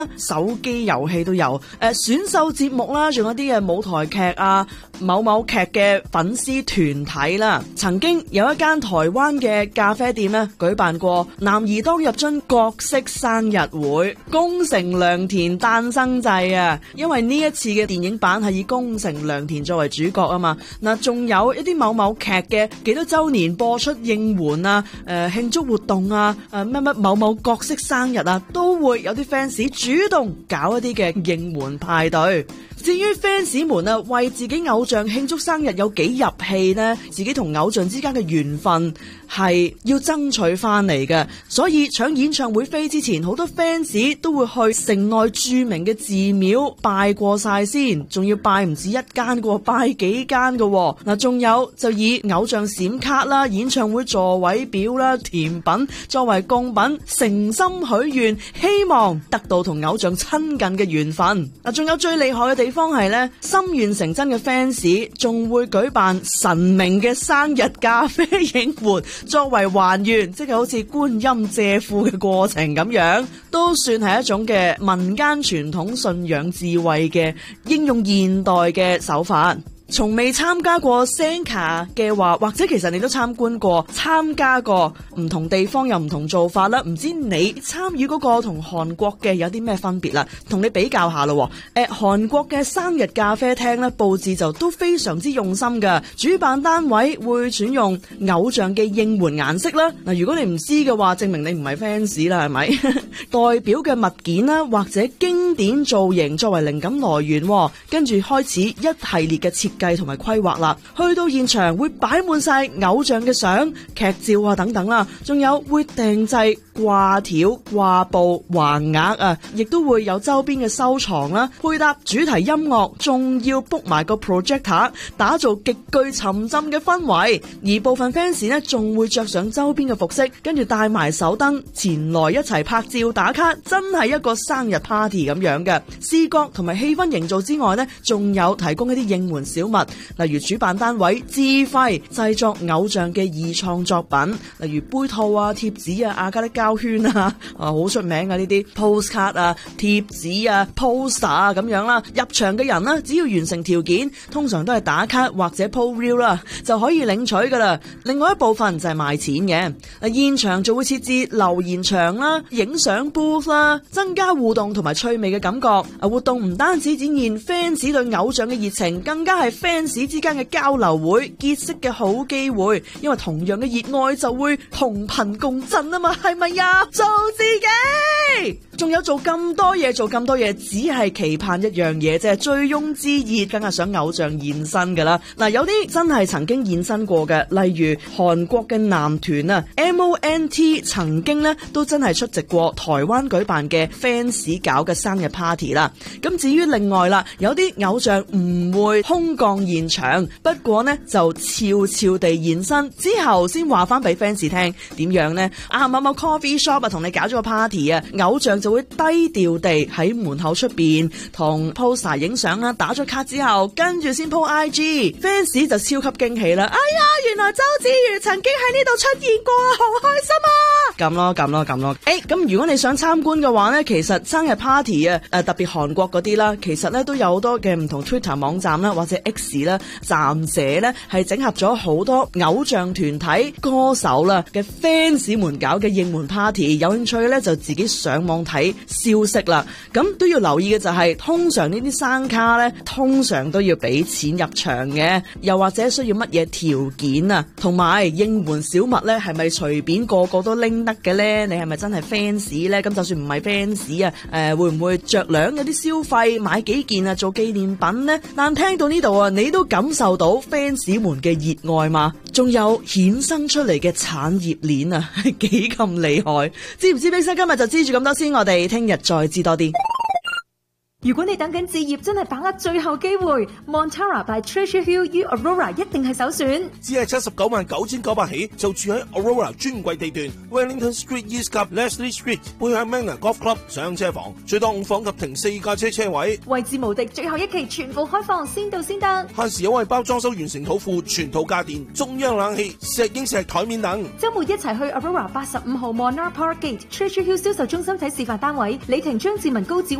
手機遊戲都有，選秀節目啦，仲有啲嘅舞台劇啊，某某劇嘅粉絲團體啦。曾經有一間台灣嘅咖啡店咧，舉辦過男兒當入樽角色生日會，宮城良田誕生祭啊！因為呢一次嘅電影版係以宮城良田作為主角啊嘛。嗱，仲有一啲某某劇嘅幾多周年播出應援啊，慶祝活動啊，乜某某角色生日啊，都會有啲 fans 主動搞一啲嘅應援派對。至於 fans 們啊，為自己偶像慶祝生日有幾入戲呢？自己同偶像之間嘅緣分係要爭取翻嚟嘅，所以搶演唱會飛之前，好多 fans 都會去城內著名嘅寺廟拜過晒先，仲要拜唔止一間嘅，拜幾間嘅。嗱，仲有就以偶像閃卡啦、演唱會座位表啦、甜品作為貢品，誠心許願，希望得到同偶像親近嘅緣分。嗱，仲有最厲害嘅地方係咧，心願成真嘅 fans 仲會舉辦神明嘅生日咖啡應援，作為還願，即係好似觀音借庫嘅過程咁樣，都算係一種嘅民間傳統信仰智慧嘅應用現代嘅手法。從未參加過 Senka 嘅話，或者其實你都參觀過、參加過，唔同地方有唔同做法啦。唔知你參與嗰個同韓國嘅有啲咩分別啦？同你比較下咯。韓國嘅生日咖啡廳咧，佈置就都非常之用心㗎。主辦單位會選用偶像嘅應援顏色啦。嗱，如果你唔知嘅話，證明你唔係 fans 啦，係咪？代表嘅物件啦，或者經典造型作為靈感來源，跟住開始一系列嘅設計同埋規劃啦，去到現場會擺滿晒偶像嘅相、劇照啊等等啦，仲有會訂製掛條、掛布、橫額啊，亦都會有周邊嘅收藏啦，配搭主題音樂，仲要 book 埋個 projector， 打造極具沉浸嘅氛圍。而部分 fans 呢，仲會着上周邊嘅服飾，跟住帶埋手燈前來一齊拍照打卡，真係一個生日 party 咁樣嘅視覺同埋氣氛營造之外呢，仲有提供一啲應援小物，例如主辦單位自費製作偶像嘅二創作品，例如杯套啊、貼紙啊、亞加力膠圈啊，好出名嘅呢啲 postcard 啊、貼紙啊、poster 啊咁樣啦。入場嘅人呢，只要完成條件，通常都係打卡或者 po reel 啦，就可以領取噶啦。另外一部分就係賣錢嘅，現場就會設置留言牆啦、影相 booth 啦，增加互動同埋趣味嘅感覺。活動唔單止展現 fans 對偶像嘅熱情，更加係 fans 之間嘅交流會、結識嘅好機會。因為同樣嘅熱愛就會同頻共振啊嘛，係咪呀？做自己，仲有做咁多嘢，只係期盼一樣嘢啫，醉翁之意梗係想偶像現身噶啦。嗱，有啲真係曾經現身過嘅，例如韓國嘅男團啊 MONT 曾經呢都真係出席過台灣舉辦嘅 fans 搞嘅生日 party 啦。咁至於另外啦，有啲偶像唔會空降現場，不過呢就悄悄地現身，之後先話翻俾 fans 聽點樣呢？某某 coffee shop 啊，同你搞咗個 party 啊，偶像就會低調地喺門口出邊同 poster 影相啦，打咗卡之後，跟住先 po IG，fans 就超級驚喜啦！哎呀，原來周子瑜曾經喺呢度出現過，好開心啊！咁咯。咁如果你想參觀嘅話呢，其實生日 party 啊，特別韓國嗰啲啦，其實呢都有好多嘅唔同 Twitter 網站啦，或者 X 啦，站者呢係整合咗好多偶像團體、歌手啦嘅 fans 們搞嘅應援 party， 有興趣呢就自己上網睇消息啦。咁都要留意嘅就係，通常呢啲生卡呢，通常都要俾錢入場嘅，又或者需要乜嘢條件啊，同埋應援小物呢，係咪隨便個個都拎得嘅呢？你係咪真係 fans 呢？咁就算唔係 fans 啊，會唔會着量有啲消費買幾件啊做紀念品呢？但聽到呢度啊，你都感受到 fans 們嘅熱愛嘛？仲有衍生出嚟嘅產業鏈啊，係幾咁厲害？知唔知？冰生今日就知住咁多先，我哋聽日再知多啲。 如果你等緊置業，真係把握最後機會 ，Montara by Treasure Hill U Aurora 一定係首選。 只係799900起，就住喺 Aurora 專櫃地段 Wellington Street East 及 Leslie Street 背向 Manor Golf Club 上車房，最多5房及停4架車位。 位置無敵，最後一期全部開放，先到先得。 限時優惠包裝修完成土庫、全套家電、中央冷氣、石英石台面等。 週末一齊去 Aurora 85號 Monarch Park Gate Treasure Hill 銷售中心睇示範單位，李婷、張志文、高子